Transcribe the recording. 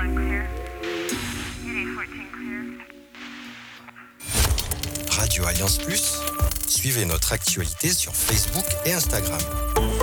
Radio Alliance Plus, suivez notre actualité sur Facebook et Instagram.